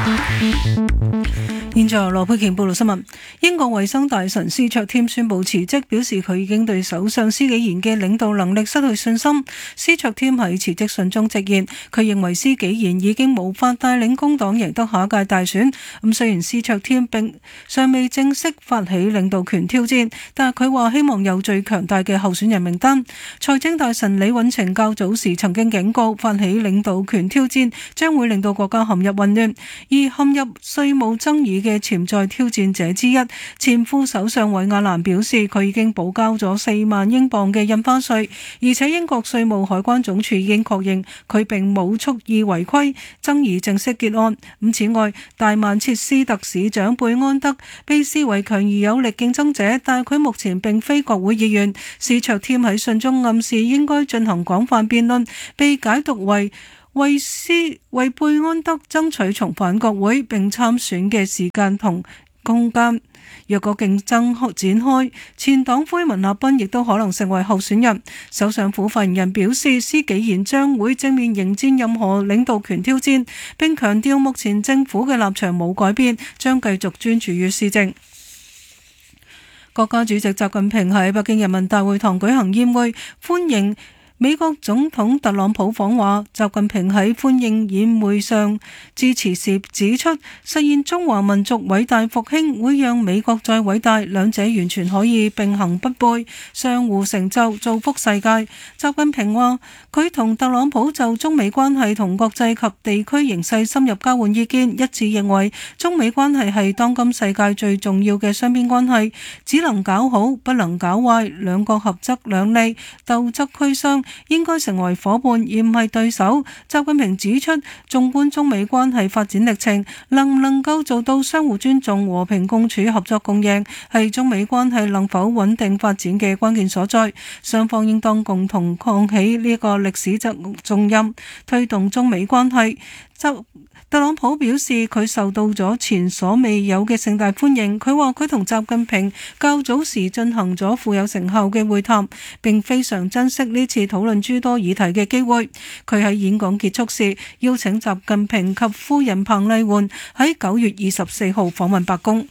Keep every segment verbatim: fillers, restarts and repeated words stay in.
現在由羅佩瓊報道新聞。英國衛生大臣施卓添宣布辭職，表示佢已經對首相施紀賢嘅領導能力失去信心。施卓添喺辭職信中直言，佢認為施紀賢已經無法帶領工黨贏得下一屆大選。咁雖然施卓添並尚未正式發起領導權挑戰，但係佢話希望有最強大嘅候選人名單。財政大臣李允晴較早時曾經警告，發起領導權挑戰將會令到國家陷入混亂，而陷入稅務爭議嘅潛在挑戰者之一，前副首相韋亞蘭表示，佢已經補交咗四萬英鎊嘅印花稅，而且英國稅務海關總署已經確認佢並冇蓄意違規，爭議正式結案。咁此外，大曼徹斯特市長貝安德被視為強而有力競爭者，但係佢目前並非國會議員。施卓添喺信中暗示應該進行廣泛辯論，被解讀為為斯為貝安德爭取重返國會並參選嘅時間同空間。若果競爭展開，前黨魁文納賓亦都可能成為候選人。首相府發言人表示，施紀賢將會正面迎戰任何領導權挑戰，並強調目前政府嘅立場冇改變，將繼續專注於施政。國家主席習近平喺北京人民大會堂舉行宴會，歡迎美國總統特朗普訪華。習近平喺歡迎宴會上致辭時指出，實現中華民族偉大復興會讓美國再偉大，兩者完全可以並行不悖，相互成就，造福世界。習近平話，佢同特朗普就中美關係同國際及地區形勢深入交換意見，一致認為中美關係係當今世界最重要嘅雙邊關係，只能搞好，不能搞壞，兩國合則兩利，鬥則俱傷，應該成為伙伴而唔係對手。習近平指出，縱觀中美關係發展歷程，能唔能夠做到相互尊重、和平共處、合作共贏，係中美關係能否穩定發展嘅關鍵所在。雙方應當共同扛起呢個歷史責重任，推動中美關係。特朗普表示，佢受到咗前所未有嘅盛大歡迎。佢話佢同習近平較早時進行咗富有成效嘅會談，並非常珍惜呢次討論諸多議題嘅機會。佢喺演講結束時邀請習近平及夫人彭麗媛喺九月二十四號訪問白宮。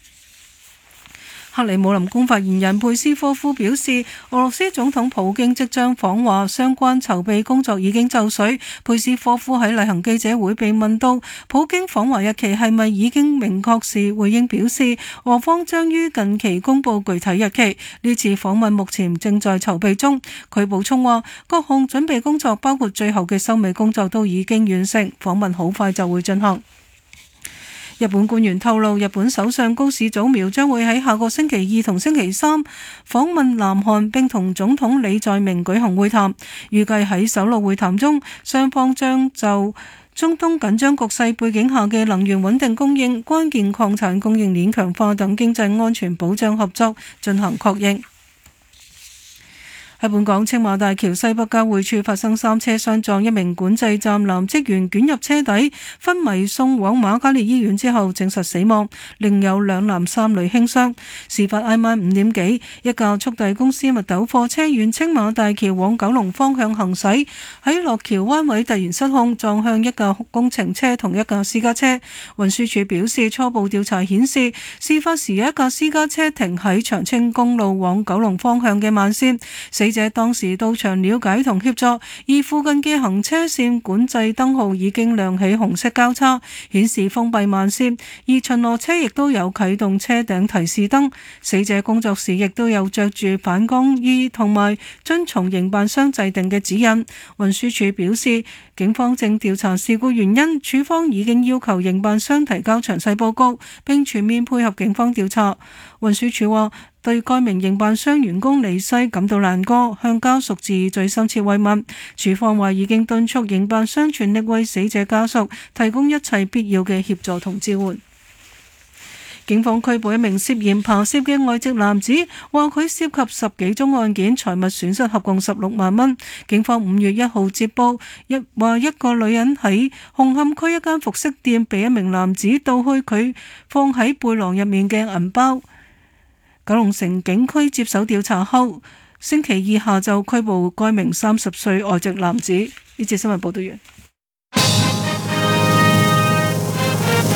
克里姆林宮發言人佩斯科夫表示，俄羅斯總統普京即將訪華，相關籌備工作已經就緒。佩斯科夫喺例行記者會被問到普京訪華日期係咪已經明確時，回應表示，俄方將於近期公布具體日期。呢次訪問目前正在籌備中。佢補充話，各項準備工作包括最後嘅收尾工作都已經完成，訪問好快就會進行。日本官員透露，日本首相高市早苗將會喺下個星期二同星期三訪問南韓，並同總統李在明舉行會談。預計喺首腦會談中，雙方將就中東緊張局勢背景下嘅能源穩定供應、關鍵礦產供應鏈強化等經濟安全保障合作進行確認。喺本港青馬大橋西北交匯處發生三車相撞，一名管制站男職員捲入車底，昏迷送往瑪嘉烈醫院之後證實死亡，另有兩男三女輕傷。事發挨晚五點幾，一架速遞公司密斗貨車沿青馬大橋往九龍方向行駛，喺落橋彎位突然失控，撞向一架工程車同一架私家車。運輸署表示，初步調查顯示，事發時有一架私家車停喺長青公路往九龍方向嘅慢線，死者當時到場了解同協助，而附近嘅行車線管制燈號已經亮起紅色交叉，顯示封閉慢線，而巡邏車亦都有啟動車頂提示燈。死者工作時亦都有着住反光衣，同埋遵從營辦商制定嘅指引。運輸署表示，警方正調查事故原因，署方已經要求營辦商提交詳細報告，並全面配合警方調查。運輸署話，對該名營辦商員工離世感到難過，向家屬致以最深切慰問。署方話已經敦促營辦商全力為死者家屬提供一切必要嘅協助同支援。警方拘捕一名涉嫌扒竊嘅外籍男子，話佢涉及十幾宗案件，財物損失合共十六萬蚊。警方五月一號接報，一話一個女人喺紅磡區一間服飾店被一名男子盜去佢放喺背囊入面嘅銀包。九龍城警區接手調查後，星期二下晝拘捕該名三十歲外籍男子。呢節新聞報道完。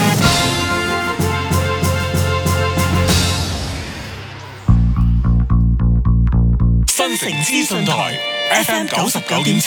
新城資訊台 F M 九十九點七。